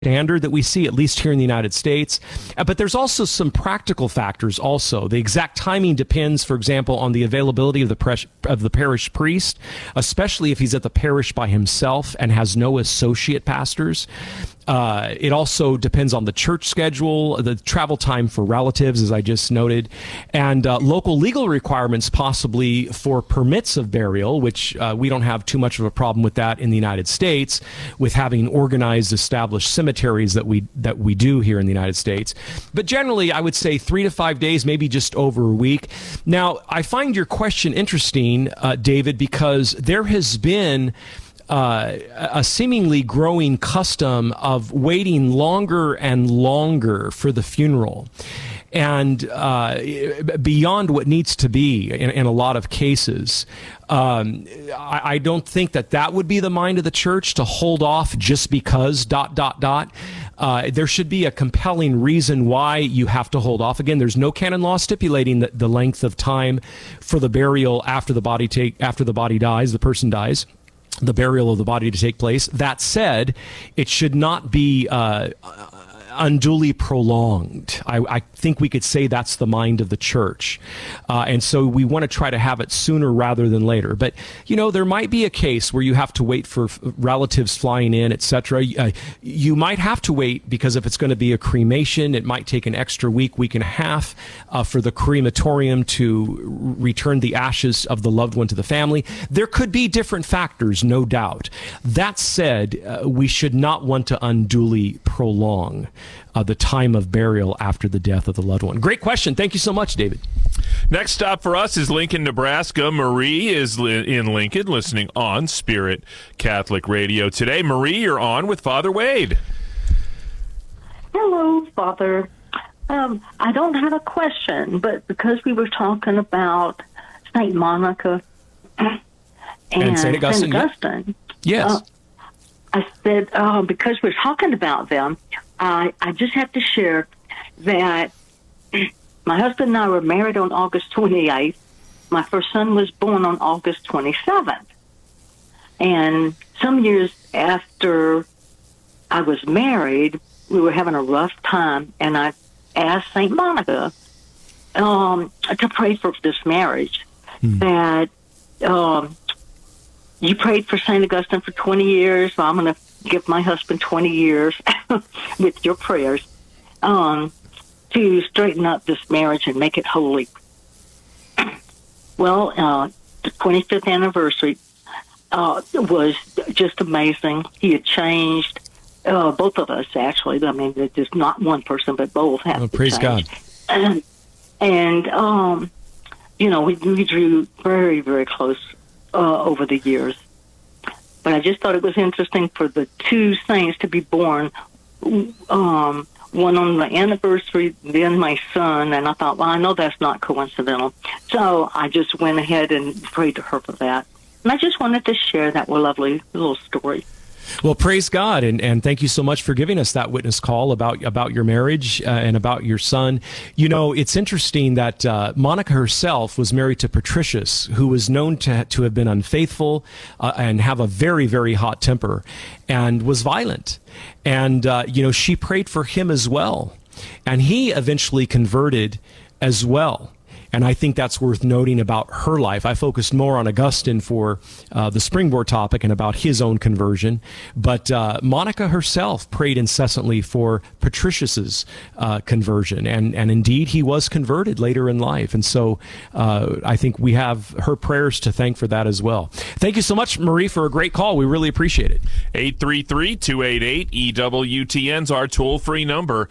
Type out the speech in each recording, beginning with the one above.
standard that we see, at least here in the United States. But there's also some practical factors also. The exact timing depends, for example, on the availability of the parish priest, especially if he's at the parish by himself and has no associate pastors. It also depends on the church schedule, the travel time for relatives, as I just noted, and local legal requirements possibly for permits of burial, which we don't have too much of a problem with that in the United States, with having organized, established cemeteries that we do here in the United States. But generally, I would say 3 to 5 days, maybe just over a week. Now, I find your question interesting, David, because there has been a seemingly growing custom of waiting longer and longer for the funeral, and beyond what needs to be in a lot of cases. I don't think that would be the mind of the church, to hold off just because ... There should be a compelling reason why you have to hold off. Again, there's no canon law stipulating the length of time for the burial after the body dies, the person dies, the burial of the body to take place. That said, it should not be unduly prolonged. I think we could say that's the mind of the church. And so we want to try to have it sooner rather than later. But, there might be a case where you have to wait for relatives flying in, etc. You might have to wait because if it's going to be a cremation, it might take an extra week and a half for the crematorium to return the ashes of the loved one to the family. There could be different factors, no doubt. That said, we should not want to unduly prolong the time of burial after the death of the loved one. Great question. Thank you so much, David. Next stop for us is Lincoln, Nebraska. Marie is in Lincoln, listening on Spirit Catholic Radio today. Marie, you're on with Father Wade. Hello, Father. I don't have a question, but because we were talking about St. Monica and St. Augustine. Yes. I said, because we're talking about them, I just have to share that my husband and I were married on August 28th. My first son was born on August 27th. And some years after I was married, we were having a rough time, and I asked St. Monica to pray for this marriage. That you prayed for St. Augustine for 20 years, so I'm going to give my husband 20 years with your prayers to straighten up this marriage and make it holy. Well, the 25th anniversary was just amazing. He had changed, both of us, actually. I mean, it's just not one person, but both have to praise change. God. And we drew very, very close over the years. But I just thought it was interesting for the two saints to be born, one on the anniversary, then my son, and I thought, well, I know that's not coincidental. So I just went ahead and prayed to her for that. And I just wanted to share that lovely little story. Well, praise God, and thank you so much for giving us that witness call about your marriage and about your son. It's interesting that Monica herself was married to Patricius, who was known to have been unfaithful and have a very, very hot temper and was violent. And, she prayed for him as well. And he eventually converted as well. And I think that's worth noting about her life. I focused more on Augustine for the springboard topic and about his own conversion. But Monica herself prayed incessantly for Patricius's conversion. And indeed, he was converted later in life. And so I think we have her prayers to thank for that as well. Thank you so much, Marie, for a great call. We really appreciate it. 833-288-EWTN's our toll-free number.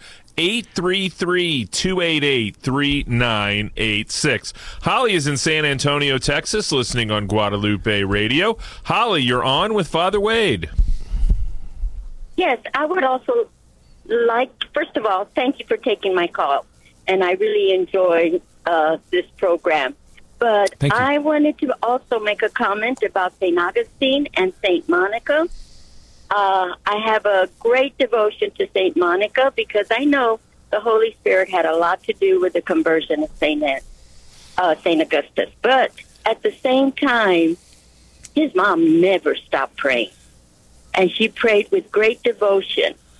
833-288-3986. Holly is in San Antonio, Texas, listening on Guadalupe Radio. Holly, you're on with Father Wade. Yes, I would also first of all, thank you for taking my call. And I really enjoy this program. But I wanted to also make a comment about St. Augustine and St. Monica. I have a great devotion to St. Monica because I know the Holy Spirit had a lot to do with the conversion of St. Augustus. But at the same time, his mom never stopped praying. And she prayed with great devotion.